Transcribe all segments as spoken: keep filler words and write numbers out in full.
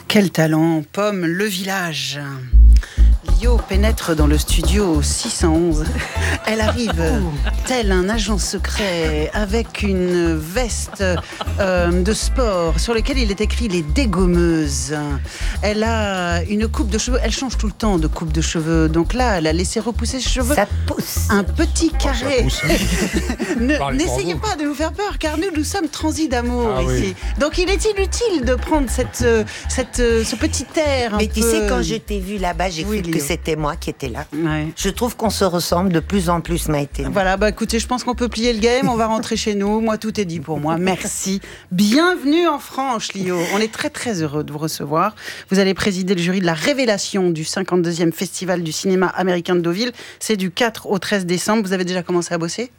Quel talent, Pomme, le village. Lio pénètre dans le studio six cent onze. Elle arrive tel un agent secret avec une veste euh, de sport sur laquelle il est écrit les dégommeuses. Elle a une coupe de cheveux. Elle change tout le temps de coupe de cheveux. Donc là, elle a laissé repousser ses cheveux. Ça pousse. Un petit carré. Oh, ne, n'essayez pas de nous faire peur, car nous, nous sommes transis d'amour ah, ici. Oui. Donc il est inutile de prendre cette, cette, ce petit air. Mais un tu peu... sais, quand je t'ai vu là-bas, j'ai Oui, cru que Lio. c'était moi qui étais là. Ouais. Je trouve qu'on se ressemble de plus en plus, Maïté. Voilà, bah écoutez, je pense qu'on peut plier le game, on va rentrer chez nous. Moi, tout est dit pour moi. Merci. Bienvenue en Franche, Lio. On est très très heureux de vous recevoir. Vous allez présider le jury de la révélation du cinquante-deuxième Festival du cinéma américain de Deauville. C'est du quatre au treize décembre. Vous avez déjà commencé à bosser,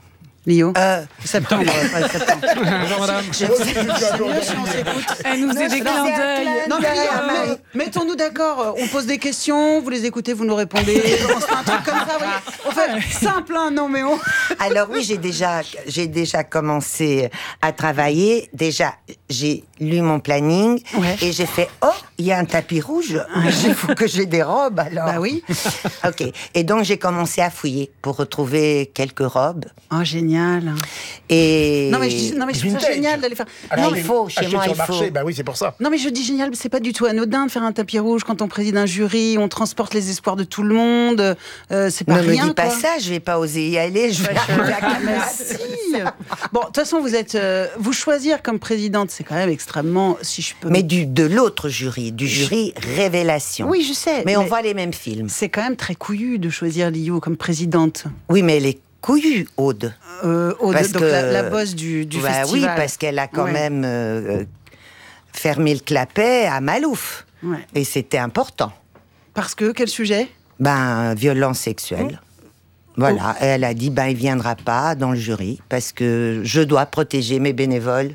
Lio? Euh, Septembre, pas septembre. Bonjour madame. C'est mieux si on s'écoute. Elle nous faisait des clins d'œil. Non, mais Ah, euh, mettons-nous d'accord. On pose des questions, vous les écoutez, vous nous répondez. On se fait un truc comme ça, vous voyez. On fait simple, hein, non, mais on... Alors oui, j'ai déjà, j'ai déjà commencé à travailler. Déjà, j'ai lu mon planning Ouais. et j'ai fait « Oh, il y a un tapis rouge. Il faut que j'ai des robes, alors. » Bah oui. Ok. Et donc, j'ai commencé à fouiller pour retrouver quelques robes. Oh, génial. Et... Non, mais je dis, non, mais je trouve ça Vintage. génial d'aller faire. Bah, Non, il mais, faut, chez Acheter moi, sur il le faut. marché, bah oui, c'est pour ça. non, mais je dis génial, c'est pas du tout anodin de faire un tapis rouge quand on préside un jury, on transporte les espoirs de tout le monde. Euh, c'est pas Ne me rien. dis pas quoi. ça, je vais pas oser y aller. Je vais arriver à Ah, mais Camas. si. Bon, de toute façon, vous êtes, euh, vous choisir comme présidente, c'est quand même extrêmement, si je peux. Mais du, de l'autre jury, du jury Révélation. Oui, je sais. Mais on voit les mêmes films. C'est quand même très couillu de choisir Lio comme présidente. Oui, mais elle est couillue, Aude. Euh, Aude, Parce donc que- la, la boss du, du Bah festival. oui, parce qu'elle a quand Ouais. même euh, fermé le clapet à Malouf. Ouais. Et c'était important. Parce que, quel sujet? Ben, violence sexuelle. Voilà, Oh. et elle a dit, ben, il viendra pas dans le jury parce que je dois protéger mes bénévoles.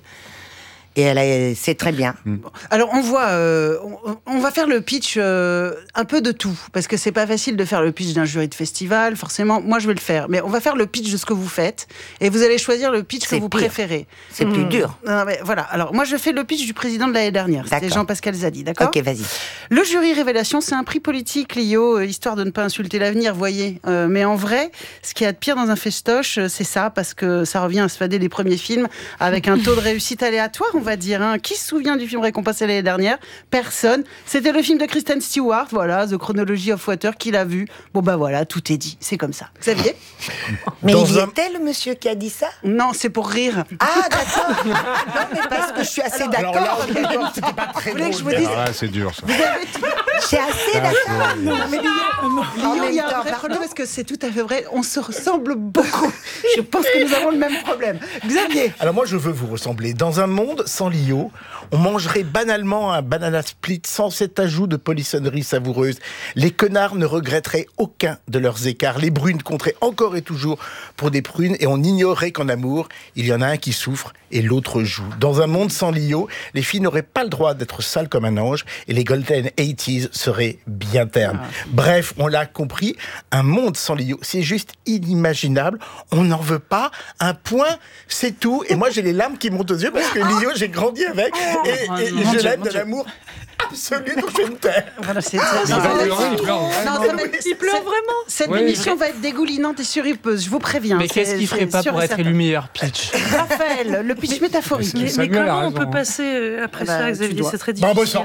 Et elle a, c'est très bien. Alors on voit, euh, on, on va faire le pitch euh, un peu de tout, parce que c'est pas facile de faire le pitch d'un jury de festival, forcément, moi je vais le faire, mais on va faire le pitch de ce que vous faites, et vous allez choisir le pitch que C'est vous pire. préférez. C'est plus dur. Non, non, mais voilà, alors moi je fais le pitch du président de l'année dernière, c'était D'accord. Jean-Pascal Zadi, d'accord? Ok, vas-y. Le jury Révélation, c'est un prix politique, Lio, euh, histoire de ne pas insulter l'avenir, voyez. Euh, mais en vrai, ce qu'il y a de pire dans un festoche, euh, c'est ça, parce que ça revient à se fader les premiers films avec un taux de réussite aléatoire, on va dire. Hein. Qui se souvient du film récompensé l'année dernière? Personne. C'était le film de Kristen Stewart, voilà, The Chronology of Water, qui l'a vu. Bon bah voilà, tout est dit, c'est comme ça. Xavier? Mais Dans il y un- était, le monsieur qui a dit ça? Non, c'est pour rire. Ah, d'accord. Non, mais parce que je suis assez Alors d'accord. là, on est d'accord, c'était pas très Vous voulez que je vous drôle. dise- Alors là, c'est dur ça. Je suis assez d'accord. Non, mais Lio, En Lio, même il y a un temps, vrai pardon. problème parce que c'est tout à fait vrai. On se ressemble beaucoup. Je pense que nous avons le même problème. Xavier? Alors moi, je veux vous ressembler. Dans un monde sans Lio, on mangerait banalement un banana split sans cet ajout de polissonnerie savoureuse. Les connards ne regretteraient aucun de leurs écarts. Les brunes compteraient encore et toujours pour des prunes et on ignorerait qu'en amour, il y en a un qui souffre et l'autre joue. Dans un monde sans Lio, les filles n'auraient pas le droit d'être sales comme un ange et les golden eighties seraient bien ternes. Bref, on l'a compris, un monde sans Lio, c'est juste inimaginable. On n'en veut pas. Un point, c'est tout. Et moi, j'ai les larmes qui montent aux yeux parce que Lio, j'ai grandi avec et, et mon je Dieu, l'aime mon de Dieu. l'amour absolu, donc je vais me taire. Voilà, c'est Il va pleurer, il pleure. Non, ça va être- Il pleure cette- vraiment. Cette Oui. émission va être dégoulinante et surripeuse, je vous préviens. Mais qu'est-ce C'est- qu'il ferait c'est pas sûr pour et être certain. élu meilleur pitch? Raphaël, le pitch métaphorique. Mais Mais, Samuel mais a comment on raison, peut hein. passer euh, après Bah, ça, tu Xavier? dois. C'est très Bah, difficile.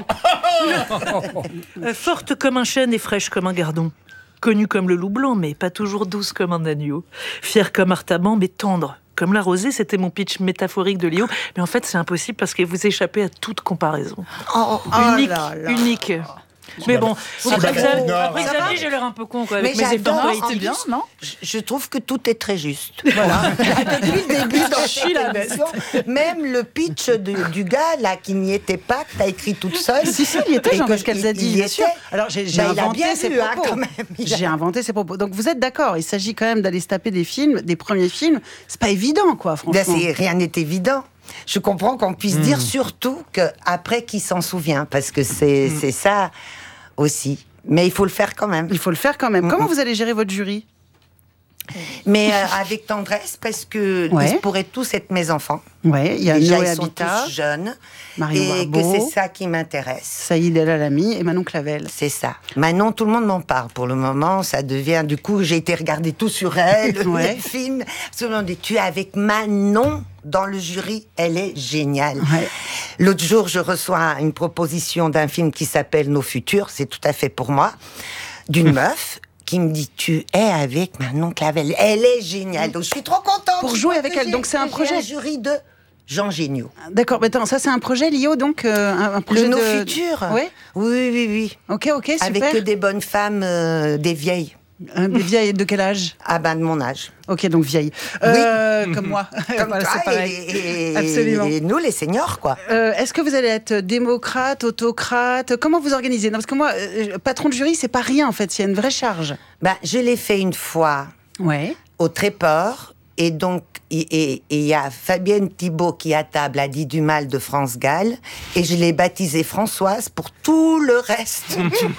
bossant. Euh, forte comme un chêne et fraîche comme un gardon. Connue comme le loup blanc, mais pas toujours douce comme un agneau. Fière comme Artaban, mais tendre comme la rosée. C'était mon pitch métaphorique de Lio. Mais en fait, c'est impossible parce que vous échappez à toute comparaison. Oh, unique, là là. unique. Mais bon, Si, après bah, Xavier, non. après Ça Xavier, va. j'ai l'air un peu con quoi, avec Mais mes j'adore, efforts. en C'est bien, plus, non? Je, je trouve que tout est très juste. Voilà. Depuis le début dans Chie, la cette émission, même le pitch de- du gars là qui n'y était pas, que t'as écrit toute seule. Si, si, il y était Et que Jean-Pascal il- Zadi, il y bien était. sûr. Alors, j'ai j'ai Bah, il a inventé bien ses vu, hein, propos. quand même. Il a- J'ai inventé ses propos. Donc, vous êtes d'accord, il s'agit quand même d'aller se taper des films, des premiers films. C'est pas évident, quoi, franchement. Là, c'est- rien n'est évident. Je comprends qu'on puisse Hmm. dire surtout qu'après, qui s'en souvient, parce que c'est Hmm. c'est ça aussi. Mais il faut le faire quand même. Il faut le faire quand même. Mm, Comment mm. vous allez gérer votre jury? Mais euh, avec tendresse, parce que Ouais. ils pourraient tous être mes enfants. Ouais, il y a Déjà, Noé ils sont Habitat, tous jeunes. Marion et Barbeau, que c'est ça qui m'intéresse. Saïd El Alami et Manon Clavel. C'est ça. Manon, tout le monde m'en parle. Pour le moment, ça devient... Du coup, j'ai été regarder tout sur elle, Ouais. le film. Tout le monde dit, tu es avec Manon dans le jury. Elle est géniale. Ouais. L'autre jour, je reçois une proposition d'un film qui s'appelle Nos Futurs. C'est tout à fait pour moi. D'une meuf qui me dit, tu es avec Manon Clavel. Elle est géniale. Donc, je suis trop contente. Pour Je jouer vois avec que elle. j'ai- Donc, c'est un que j'ai projet. un jury de Jean Géniaux. D'accord, mais attends, ça c'est un projet, Lio, donc euh, un, un projet De Nos de... Futurs. Ouais. Oui, oui, oui. Ok, ok, super. Avec que des bonnes femmes, euh, des vieilles. Euh, des vieilles de quel âge? Ah ben, de mon âge. Ok, donc vieilles. Euh, comme moi. Comme Voilà, toi c'est pareil. et, et- Absolument. et nous, les seniors, quoi. Euh, Est-ce que vous allez être démocrate, autocrate? Comment vous organisez? Non, parce que moi, euh, patron de jury, c'est pas rien en fait, il y a une vraie charge. Ben, je l'ai fait une fois Ouais. au Tréport. Et donc, et il y a Fabienne Thibault qui, à table, a dit du mal de France Gall. Et je l'ai baptisée Françoise pour tout le reste.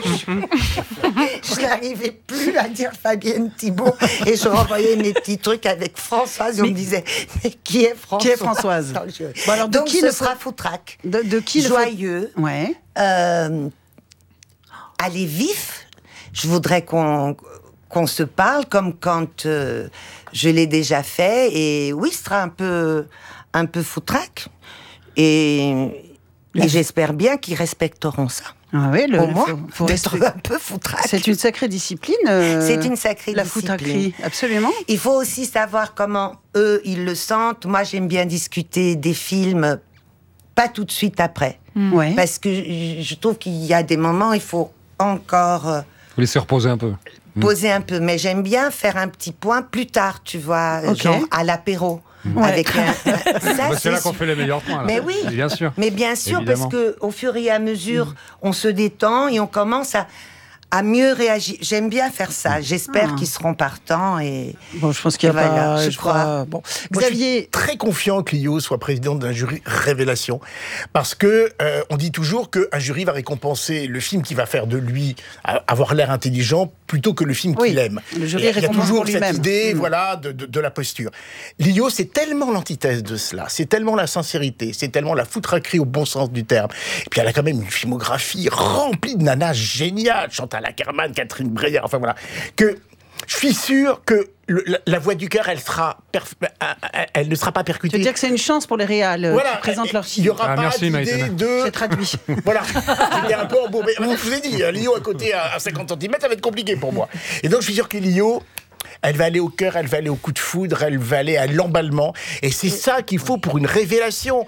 Je n'arrivais plus à dire Fabienne Thibault. Et je renvoyais mes petits trucs avec Françoise. Et on me disait, mais qui est Françoise? Qui est Françoise dans le jury. Bon, alors, de Donc, qui ce le sera faut- foutraque. De, de qui le faut- Joyeux. Ouais. Euh, aller vif. Je voudrais qu'on qu'on se parle comme quand euh, je l'ai déjà fait. Et oui, ce sera un peu un peu foutraque. Et, et j'espère bien qu'ils respecteront ça. Ah oui, le, Au moins, faut- faut d'être rester- un peu foutraque. C'est une sacrée discipline. euh, C'est une sacrée la discipline. foutraquerie, absolument. Il faut aussi savoir comment eux, ils le sentent. Moi, j'aime bien discuter des films, pas tout de suite après. Ouais. Parce que je je trouve qu'il y a des moments, il faut encore euh, Faut laisser reposer un peu. poser un peu. Mais j'aime bien faire un petit point plus tard, tu vois, Ok. genre à l'apéro. Ouais. Avec un, un- ça, Bah, c'est c'est là qu'on su- fait les meilleurs points. là. Mais oui. Bien sûr. Mais bien sûr, Évidemment. parce que au fur et à mesure, on se détend et on commence à, à mieux réagir. J'aime bien faire ça. J'espère Ah. qu'ils seront partants et Bon, je pense qu'il y a Voilà, pas. je je crois. crois. Bon, Moi, je suis Xavier. très confiant que Lio soit présidente d'un jury révélation, parce que euh, on dit toujours qu'un jury va récompenser le film qui va faire de lui euh, avoir l'air intelligent plutôt que le film Oui, qu'il aime. le jury Et il y a récompense toujours pour cette lui-même. idée, Mm. voilà, de, de, de la posture. Lio, c'est tellement l'antithèse de cela, c'est tellement la sincérité, c'est tellement la foutraquerie au bon sens du terme. Et puis elle a quand même une filmographie remplie de nanas géniales, Chantal Akerman, Catherine Breillat, enfin voilà, que je suis sûr que le- la, la voix du cœur, elle sera, perf- elle, elle ne sera pas Tu percutée. veux dire que c'est une chance pour les réals euh, qui présentent leur Il film. n'y aura Ah, pas merci, d'idée Maïtena. de... C'est traduit. Voilà, j'étais un peu embourbé. Je vous ai dit, Lio à côté à cinquante centimètres, ça va être compliqué pour moi. Et donc je suis sûr que Lio, elle va aller au cœur, elle va aller au coup de foudre, elle va aller à l'emballement. Et c'est ça qu'il faut pour une révélation.